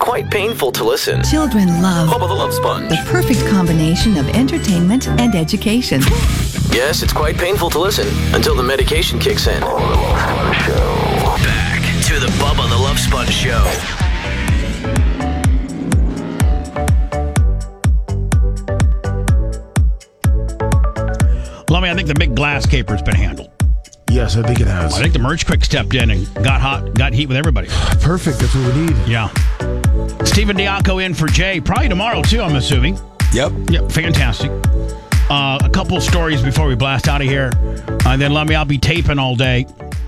quite painful to listen. Children love Bubba the Love Sponge. the perfect combination of entertainment and education. Yes, it's quite painful to listen until the medication kicks in. Back to the Bubba the Love Sponge Show. Lummy, I think the big glass caper's been handled. Yes, I think it has. I think the merch quick stepped in and got heat with everybody. Perfect. That's what we need. Yeah. Stephen Diaco in for Jay. Probably tomorrow, too, I'm assuming. Yep. Yep, fantastic. A couple stories before we blast out of here. Then Lummy, I'll be taping all day.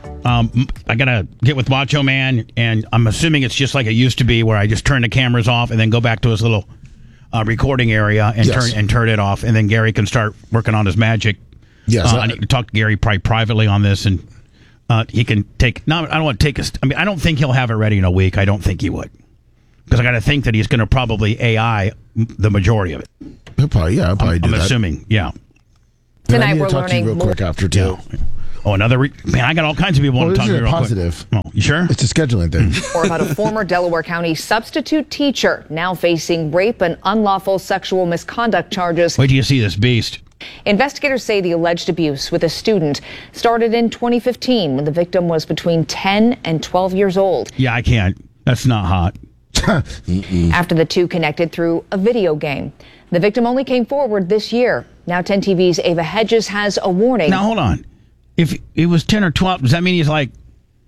I got to get with Macho Man, and I'm assuming it's just like it used to be where I just turn the cameras off and then go back to his little recording area and turn it off, and then Gary can start working on his magic. Yes, I need to talk to Gary privately on this, and he can take. No, I don't want to take. I don't think he'll have it ready in a week. I don't think he would, because I got to think that he's going to probably AI the majority of it. He'll probably do that. I'm assuming, yeah. Tonight I need we're to talk to you learning real quick after too. Yeah. Oh, another man! I got all kinds of people want to talk to me real positive. quick. Oh, you sure? It's a scheduling thing. more about a former Delaware County substitute teacher now facing rape and unlawful sexual misconduct charges. Wait till you see this beast. Investigators say the alleged abuse with a student started in 2015 when the victim was between 10 and 12 years old. Yeah, I can't. That's not hot. After the two connected through a video game. The victim only came forward this year. Now 10 TV's Ava Hedges has a warning. Now, hold on. If it was 10 or 12, does that mean he's like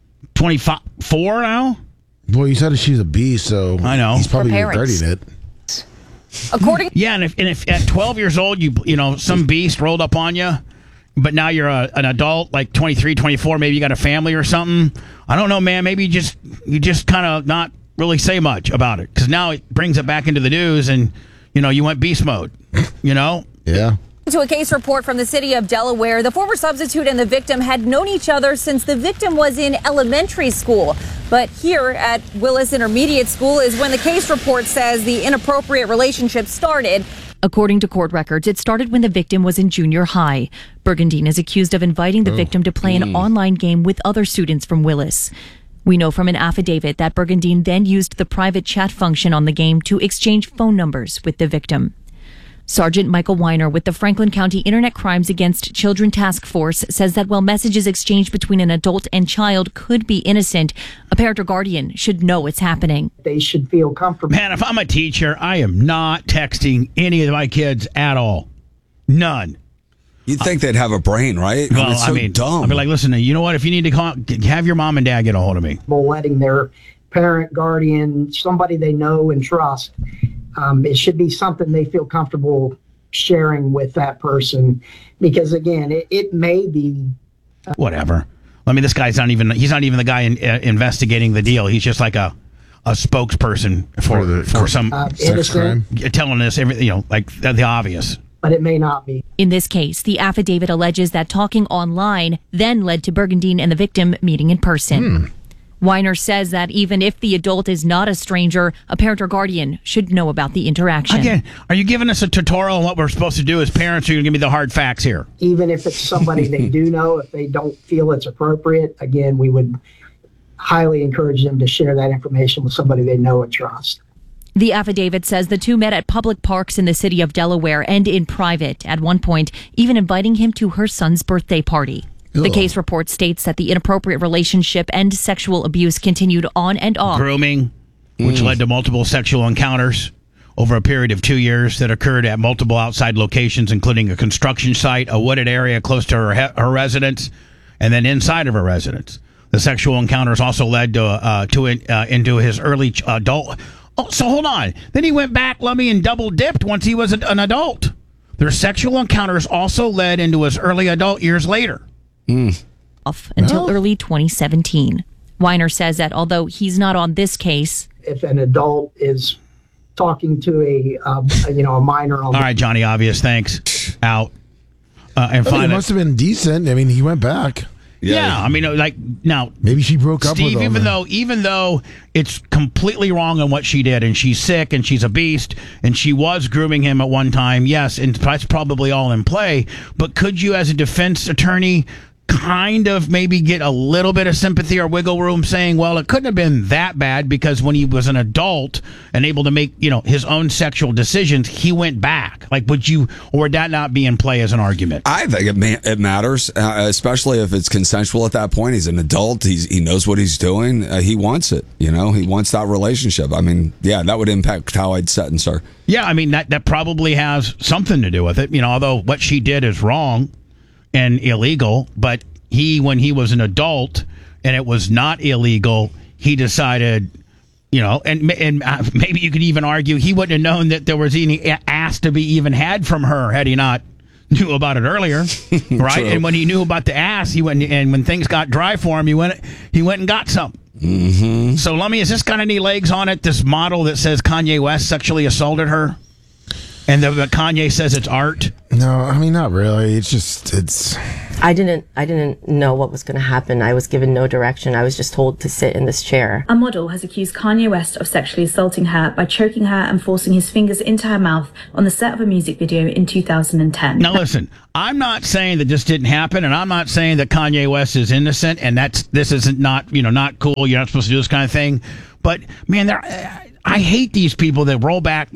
24 now? Well, you said she's a beast, so I know. he's probably For parents. regretting it. According Yeah, and if at 12 years old, you know, some beast rolled up on you, but now you're an adult, like 23, 24, maybe you got a family or something. I don't know, man. Maybe you just kind of not really say much about it, because now it brings it back into the news, and, you know, you went beast mode, you know? Yeah. To a case report from the city of Delaware, the former substitute and the victim had known each other since the victim was in elementary school. But here at Willis Intermediate School is when the case report says the inappropriate relationship started. According to court records, it started when the victim was in junior high. Burgundine is accused of inviting the victim to play an online game with other students from Willis. We know from an affidavit that Burgundine then used the private chat function on the game to exchange phone numbers with the victim. Sergeant Michael Weiner with the Franklin County Internet Crimes Against Children Task Force says that while messages exchanged between an adult and child could be innocent, a parent or guardian should know it's happening. They should feel comfortable. Man, if I'm a teacher, I am not texting any of my kids at all. None. You'd think they'd have a brain, right? Well, it's so dumb. I'd be like, listen, you know what? If you need to call, have your mom and dad get a hold of me. Letting their parent, guardian, somebody they know and trust, it should be something they feel comfortable sharing with that person, because again, it may be whatever. I mean, this guy's he's not even the guy investigating the deal. He's just like a spokesperson for some sex crime, telling us everything, you know, like the obvious. But it may not be. In this case, the affidavit alleges that talking online then led to Burgundine and the victim meeting in person. Weiner says that even if the adult is not a stranger, a parent or guardian should know about the interaction. Again, are you giving us a tutorial on what we're supposed to do as parents, or are you going to give me the hard facts here? Even if it's somebody they do know, if they don't feel it's appropriate, again, we would highly encourage them to share that information with somebody they know and trust. The affidavit says the two met at public parks in the city of Delaware and in private, at one point even inviting him to her son's birthday party. The case report states that the inappropriate relationship and sexual abuse continued on and off. Grooming, which led to multiple sexual encounters over a period of 2 years that occurred at multiple outside locations, including a construction site, a wooded area close to her residence, and then inside of her residence. The sexual encounters also led into his early adult. Oh, so hold on. Then he went back, Lummy, and double dipped once he was an adult. Their sexual encounters also led into his early adult years later. Until early 2017. Weiner says that although he's not on this case, if an adult is talking to a minor on all right, Johnny Obvious, thanks. Out. And he must have been decent. I mean, he went back. Yeah, I mean, like, now maybe she broke up Steve, with him. even though it's completely wrong on what she did, and she's sick and she's a beast, and she was grooming him at one time, yes, and that's probably all in play, but could you as a defense attorney kind of maybe get a little bit of sympathy or wiggle room saying, well, it couldn't have been that bad because when he was an adult and able to make, his own sexual decisions, he went back. Like, would that not be in play as an argument? I think it matters, especially if it's consensual at that point. He's an adult. He knows what he's doing. He wants it. He wants that relationship. I mean, yeah, that would impact how I'd sentence her. Yeah, I mean, that probably has something to do with it. Although what she did is wrong and illegal, but when he was an adult and it was not illegal, he decided, and maybe you could even argue he wouldn't have known that there was any ass to be even had from her had he not knew about it earlier, right? True. And when he knew about the ass, he went, and when things got dry for him, he went and got some. Mm-hmm. So, Lummy, is this got any legs on it? This model that says Kanye West sexually assaulted her, and that Kanye says it's art? No, I mean, not really. It's. I didn't know what was going to happen. I was given no direction. I was just told to sit in this chair. A model has accused Kanye West of sexually assaulting her by choking her and forcing his fingers into her mouth on the set of a music video in 2010. Now listen, I'm not saying that this didn't happen, and I'm not saying that Kanye West is innocent, and this isn't not cool. You're not supposed to do this kind of thing. But man, I hate these people that roll back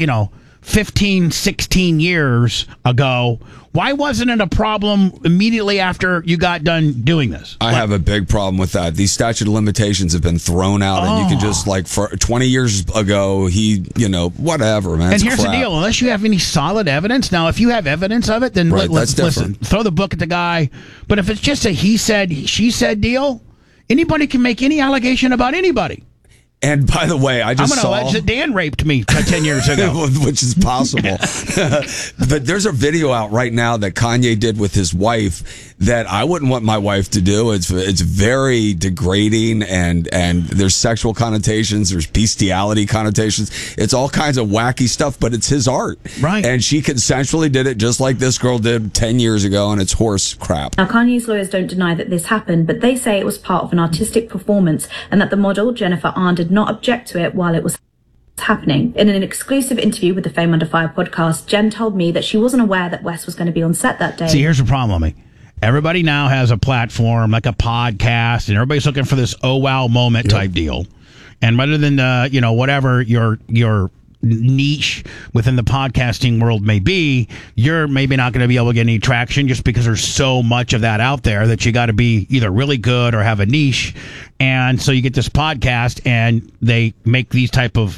15, 16 years ago. Why wasn't it a problem immediately after you got done doing this? I have a big problem with that. These statute of limitations have been thrown out, and you can just, for 20 years ago, whatever, man. And here's the deal. Unless you have any solid evidence. Now, if you have evidence of it, then let's listen. Throw the book at the guy. But if it's just a he said, she said deal, anybody can make any allegation about anybody. And by the way, I'm going to allege that Dan raped me 10 years ago. Which is possible. But there's a video out right now that Kanye did with his wife that I wouldn't want my wife to do. It's very degrading, and there's sexual connotations, there's bestiality connotations. It's all kinds of wacky stuff, but it's his art. Right. And she consensually did it just like this girl did 10 years ago, and it's horse crap. Now, Kanye's lawyers don't deny that this happened, but they say it was part of an artistic performance and that the model, Jennifer Arn, did not object to it while it was happening. In an exclusive interview with the Fame Under Fire podcast, Jen told me that she wasn't aware that West was going to be on set that day. See, here's the problem. Everybody now has a platform, like a podcast, and everybody's looking for this oh wow moment type deal. And rather than whatever your niche within the podcasting world may be, you're maybe not going to be able to get any traction just because there's so much of that out there that you got to be either really good or have a niche. And so you get this podcast and they make these type of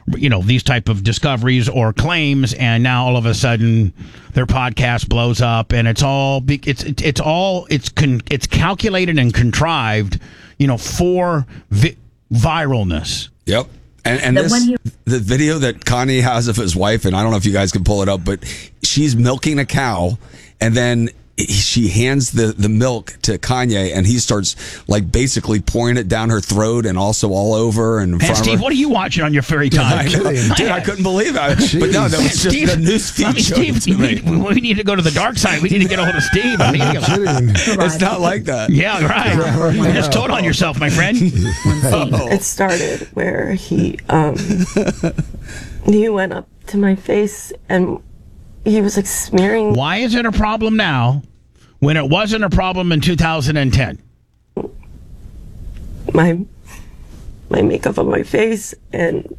discoveries or claims, and now all of a sudden their podcast blows up, and it's calculated and contrived, for viralness. Yep. And the video that Kanye has of his wife, and I don't know if you guys can pull it up, but she's milking a cow, and then she hands the milk to Kanye, and he starts basically pouring it down her throat and also all over and in front Steve, of her. what are you watching on your free time? Dude, I couldn't believe it. But no, that was just the news feed. Steve, we need to go to the dark side. We need to get a hold of Steve. It's not like that. Yeah, right. Just told on yourself, my friend. It started where he went up to my face and he was smearing. Why is it a problem now when it wasn't a problem in 2010? My makeup on my face, and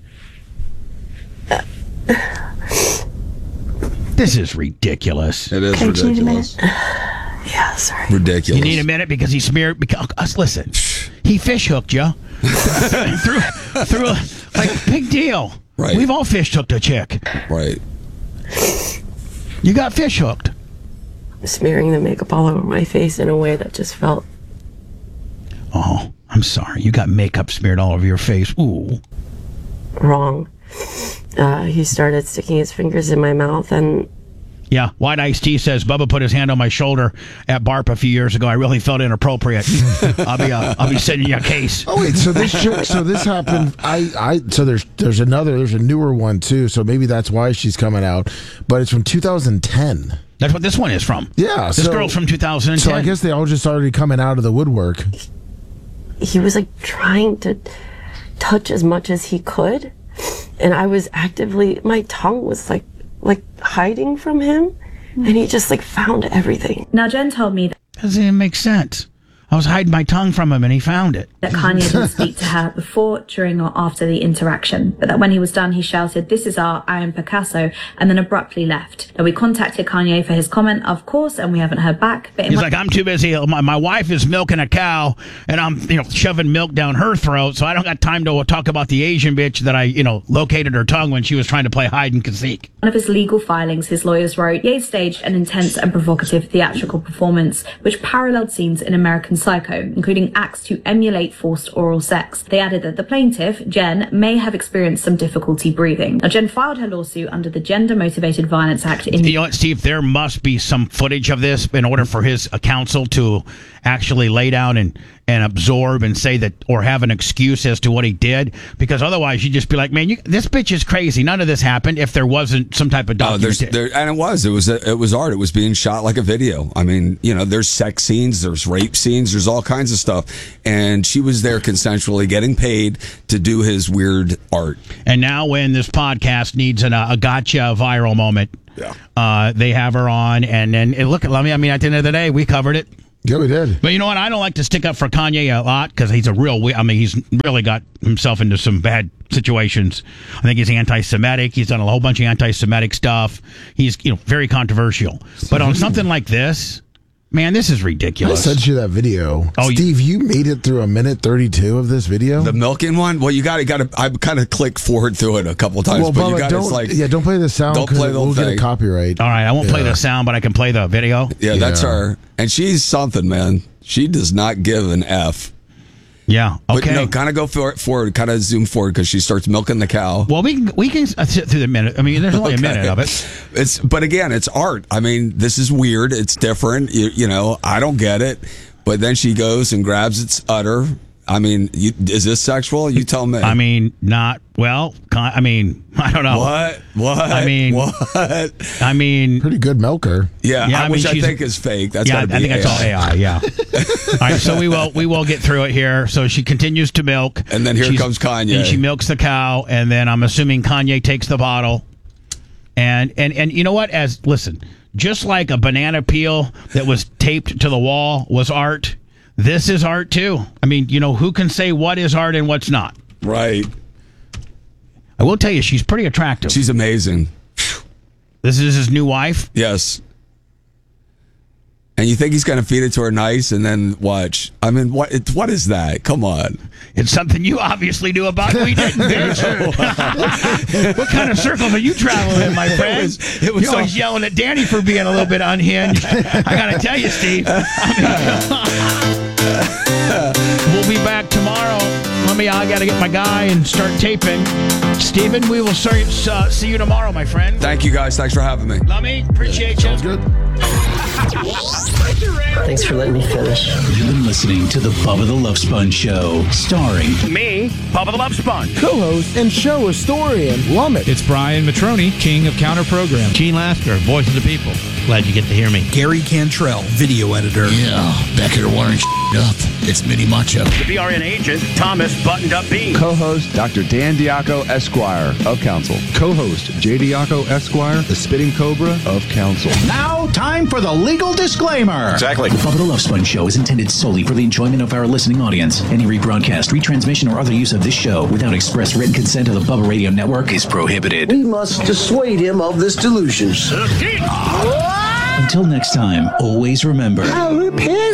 this is ridiculous. It is ridiculous. Yeah, sorry. Ridiculous. You need a minute because he smeared. Listen, he fish hooked you. through big deal. Right. We've all fish hooked a chick. Right. You got fish hooked. Smearing the makeup all over my face in a way that just felt. Oh, I'm sorry. You got makeup smeared all over your face. Ooh. Wrong. He started sticking his fingers in my mouth, and. Yeah, White Ice Tea says Bubba put his hand on my shoulder at BARP a few years ago. I really felt inappropriate. I'll be sending you a case. Oh wait, so this happened. So there's a newer one too. So maybe that's why she's coming out, but it's from 2010. That's what this one is from. Yeah, this girl's from 2010. So I guess they all just started coming out of the woodwork. He was trying to touch as much as he could, and I was actively. My tongue was hiding from him, and he just found everything. Now, Jen told me that. Doesn't even make sense. I was hiding my tongue from him and he found it. That Kanye didn't speak to her before, during, or after the interaction, but that when he was done, he shouted, "This is art, I am Picasso," and then abruptly left. Now, we contacted Kanye for his comment, of course, and we haven't heard back. But he's like, "I'm too busy. My wife is milking a cow, and I'm shoving milk down her throat, so I don't got time to talk about the Asian bitch that I located her tongue when she was trying to play hide and seek." One of his legal filings, his lawyers wrote, Ye staged an intense and provocative theatrical performance, which paralleled scenes in American Psycho, including acts to emulate forced oral sex. They added that the plaintiff, Jen, may have experienced some difficulty breathing. Now, Jen filed her lawsuit under the Gender Motivated Violence Act. You know what, Steve? There must be some footage of this in order for his counsel to actually lay down and absorb and say that, or have an excuse as to what he did, because otherwise you'd just be like, man, this bitch is crazy. None of this happened if there wasn't some type of documentation. And it was art. It was being shot like a video. I mean, there's sex scenes, there's rape scenes, there's all kinds of stuff, and she was there consensually getting paid to do his weird art. And now when this podcast needs a gotcha viral moment, they have her on, and then look at me. I mean, at the end of the day, we covered it. Yeah, we did. But you know what? I don't like to stick up for Kanye a lot because he's he's really got himself into some bad situations. I think he's anti-Semitic. He's done a whole bunch of anti-Semitic stuff. He's, very controversial. But on something like this, man, this is ridiculous. I sent you that video. Oh, Steve, you made it through 1:32 of this video? The milking one? Well, you got to. I kind of clicked forward through it a couple of times, well, but you got to don't play the sound. Don't play the we'll thing. Get a copyright. All right, I won't play the sound, but I can play the video. Yeah, that's her, and she's something, man. She does not give an F. Yeah. Okay. But no, kind of go forward, kind of zoom forward because she starts milking the cow. Well, we can sit through the minute. I mean, there's only a minute of it. But again, it's art. I mean, this is weird. It's different. I don't get it. But then she goes and grabs its udder. I mean, is this sexual? You tell me. I mean, not well. I mean, I don't know. What? I mean, what? I mean, pretty good milker. Yeah, which I think is fake. That's gotta be I think AI. that's all AI. Yeah. All right, so we will get through it here. So she continues to milk, and then here comes Kanye, and she milks the cow, and then I'm assuming Kanye takes the bottle, and you know what? Listen, just like a banana peel that was taped to the wall was art. This is art, too. I mean, who can say what is art and what's not? Right. I will tell you, she's pretty attractive. She's amazing. This is his new wife? Yes. And you think he's going to feed it to her nice and then watch? I mean, what is that? Come on. It's something you obviously knew about. We didn't, bitch. What kind of circles are you traveling in, my friend? You're always yelling at Danny for being a little bit unhinged. I got to tell you, Steve. We'll be back tomorrow. I got to get my guy and start taping. Steven, we will see you tomorrow, my friend. Thank you, guys. Thanks for having me. Lummy, appreciate you. Sounds good. Thanks for letting me finish. You've been listening to the Bubba the Love Sponge Show, starring me, Bubba the Love Sponge, co-host and show historian Lummit. It's Brian Matroni, king of counter program. Gene Lasker, voice of the people. Glad you get to hear me. Gary Cantrell, video editor. Yeah, back here wiring up. It's Mini Macho. The BRN agent, Thomas Buttoned Up Bean. Co-host, Dr. Dan Diaco, Esquire of Council. Co-host, J. Diaco, Esquire, the Spitting Cobra of Council. Now, time for the legal disclaimer. Exactly. The Bubba the Love Sponge Show is intended solely for the enjoyment of our listening audience. Any rebroadcast, retransmission, or other use of this show without express written consent of the Bubba Radio Network is prohibited. We must dissuade him of this delusion. Until next time, always remember... I repent.